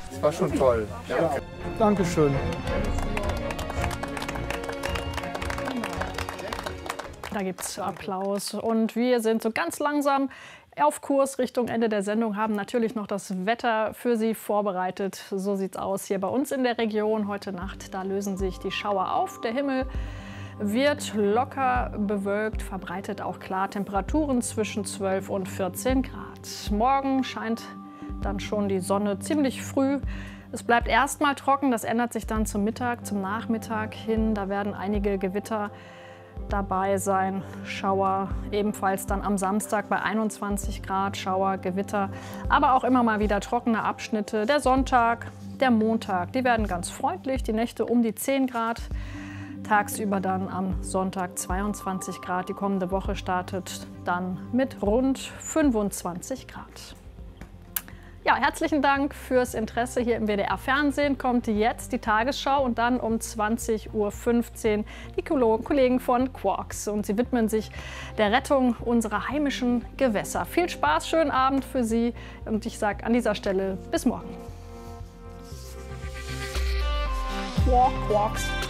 Es war schon toll. Danke. Dankeschön. Da gibt es Applaus und wir sind so ganz langsam auf Kurs Richtung Ende der Sendung, haben natürlich noch das Wetter für Sie vorbereitet. So sieht es aus hier bei uns in der Region heute Nacht. Da lösen sich die Schauer auf. Der Himmel wird locker bewölkt, verbreitet auch klar Temperaturen zwischen 12 und 14 Grad. Morgen scheint dann schon die Sonne ziemlich früh. Es bleibt erstmal trocken, das ändert sich dann zum Mittag, zum Nachmittag hin. Da werden einige Gewitter dabei sein. Schauer ebenfalls dann am Samstag bei 21 Grad, Schauer, Gewitter, aber auch immer mal wieder trockene Abschnitte. Der Sonntag, der Montag, die werden ganz freundlich, die Nächte um die 10 Grad. Tagsüber dann am Sonntag 22 Grad. Die kommende Woche startet dann mit rund 25 Grad. Ja, herzlichen Dank fürs Interesse hier im WDR Fernsehen. Kommt jetzt die Tagesschau und dann um 20:15 Uhr die Kollegen von Quarks. Und sie widmen sich der Rettung unserer heimischen Gewässer. Viel Spaß, schönen Abend für Sie. Und ich sage an dieser Stelle bis morgen. Quarks.